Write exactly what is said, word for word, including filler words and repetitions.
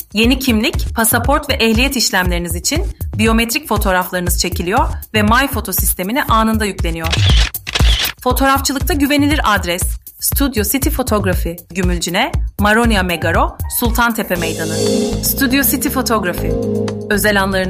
Yeni kimlik, pasaport ve ehliyet işlemleriniz için biyometrik fotoğraflarınız çekiliyor ve MyFoto sistemine anında yükleniyor. Fotoğrafçılıkta güvenilir adres Studio City Photography, Gümülcine, Maronia Megaro, Sultantepe Meydanı. Studio City Photography. Özel anlarınız